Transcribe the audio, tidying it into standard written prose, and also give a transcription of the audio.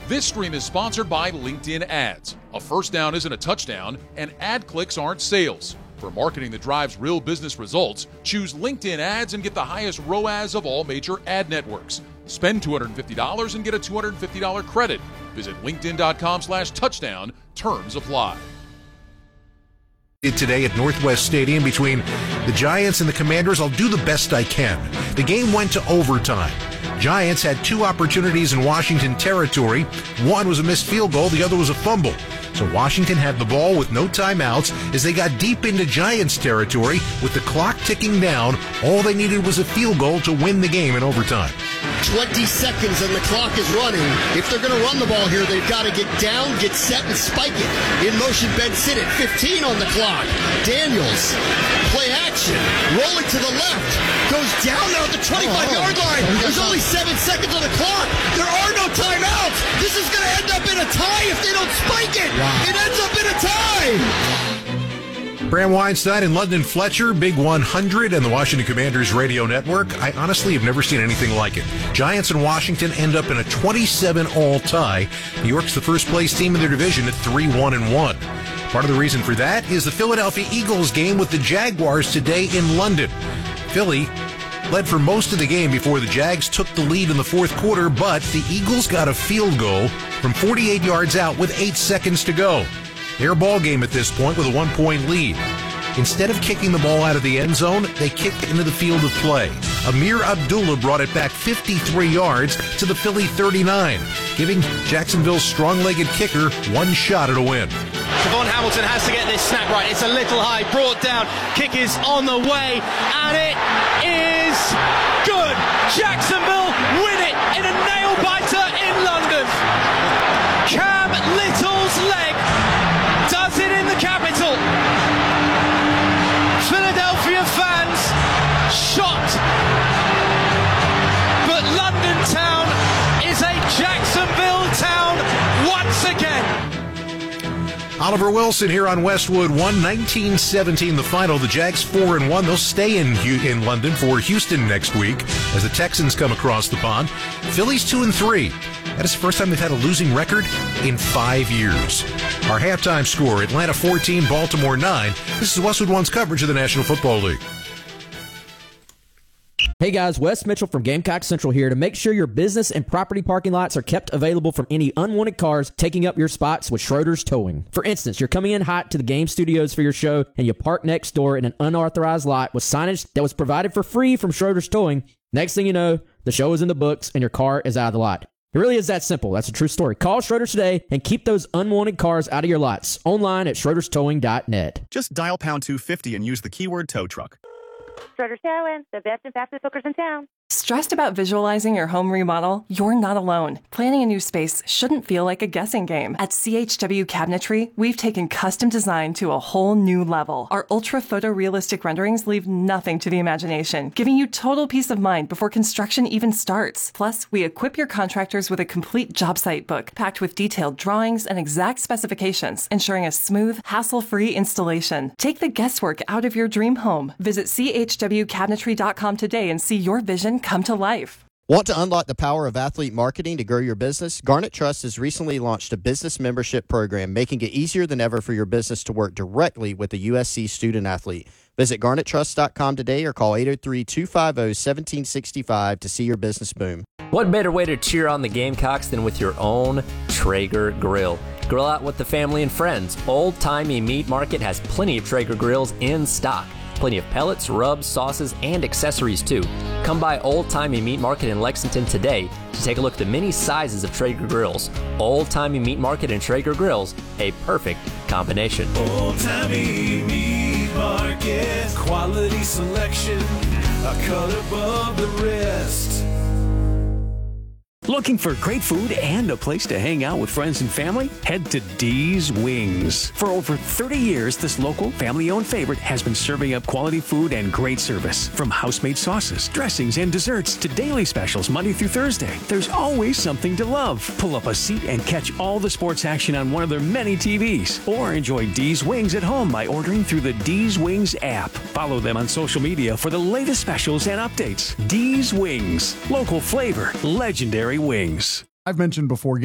This stream is sponsored by LinkedIn Ads. A first down isn't a touchdown, and ad clicks aren't sales. For marketing that drives real business results, choose LinkedIn Ads and get the highest ROAS of all major ad networks. Spend $250 and get a $250 credit. Visit linkedin.com/touchdown. Terms apply. Today at Northwest Stadium between the Giants and the Commanders. I'll do the best I can. The game went to overtime. Giants had two opportunities in Washington territory. One was a missed field goal, the other was a fumble. So Washington had the ball with no timeouts as they got deep into Giants territory with the clock ticking down. All they needed was a field goal to win the game in overtime. 20 seconds and the clock is running. If they're going to run the ball here, they've got to get down, get set, and spike it. In motion, Ben Sinnott, 15 on the clock. Daniels, play action, rolling to the left, goes down now at the 25-yard line. There's only 7 seconds on the clock. There are no timeouts. This is going to end up in a tie if they don't spike it. It ends up in a tie. Bram Weinstein and London Fletcher, Big 100 and the Washington Commanders radio network. I honestly have never seen anything like it. Giants and Washington end up in a 27-all tie. New York's the first-place team in their division at 3-1-1. Part of the reason for that is the Philadelphia Eagles game with the Jaguars today in London. Philly led for most of the game before the Jags took the lead in the fourth quarter, but the Eagles got a field goal from 48 yards out with 8 seconds to go. Their ball game at this point with a 1-point lead. Instead of kicking the ball out of the end zone, they kicked into the field of play. Amir Abdullah brought it back 53 yards to the Philly 39, giving Jacksonville's strong-legged kicker one shot at a win. Devon Hamilton has to get this snap right. It's a little high, brought down. Kick is on the way, and it is good. Jacksonville win it in a nail-biter in London. Cam Little's leg does it in the capital. Philadelphia fans shocked, but London town is a Jacksonville town once again. Oliver Wilson here on Westwood 1, 1917 the final. The Jags 4-1. They'll stay in London for Houston next week as the Texans come across the pond. Phillies 2-3. That is the first time they've had a losing record in 5 years. Our halftime score, Atlanta 14, Baltimore 9. This is Westwood One's coverage of the National Football League. Hey guys, Wes Mitchell from Gamecock Central here to make sure your business and property parking lots are kept available from any unwanted cars taking up your spots with Schroeder's Towing. For instance, you're coming in hot to the game studios for your show and you park next door in an unauthorized lot with signage that was provided for free from Schroeder's Towing. Next thing you know, the show is in the books and your car is out of the lot. It really is that simple. That's a true story. Call Schroeder's today and keep those unwanted cars out of your lots. Online at schroederstowing.net. Just dial pound 250 and use the keyword tow truck. Schroeder's Towing, the best and fastest hookers in town. Stressed about visualizing your home remodel? You're not alone. Planning a new space shouldn't feel like a guessing game. At CHW Cabinetry, we've taken custom design to a whole new level. Our ultra photorealistic renderings leave nothing to the imagination, giving you total peace of mind before construction even starts. Plus, we equip your contractors with a complete job site book packed with detailed drawings and exact specifications, ensuring a smooth, hassle-free installation. Take the guesswork out of your dream home. Visit chwcabinetry.com today and see your vision come to life. Want to unlock the power of athlete marketing to grow your business? Garnet Trust has recently launched a business membership program, making it easier than ever for your business to work directly with a USC student athlete. Visit garnettrust.com today or call 803-250-1765 to see your business boom. What better way to cheer on the Gamecocks than with your own Traeger grill? Grill out with the family and friends. Old Timey Meat Market has plenty of Traeger grills in stock. Plenty of pellets, rubs, sauces, and accessories too. Come by Old Timey Meat Market in Lexington today to take a look at the many sizes of Traeger grills. Old Timey Meat Market and Traeger grills, a perfect combination. Old Timey Meat Market, quality selection, a cut above the rest. Looking for great food and a place to hang out with friends and family? Head to Dee's Wings. For over 30 years, this local, family-owned favorite has been serving up quality food and great service. From house-made sauces, dressings, and desserts to daily specials Monday through Thursday, there's always something to love. Pull up a seat and catch all the sports action on one of their many TVs. Or enjoy Dee's Wings at home by ordering through the Dee's Wings app. Follow them on social media for the latest specials and updates. Dee's Wings. Local flavor. Legendary wings. I've mentioned before,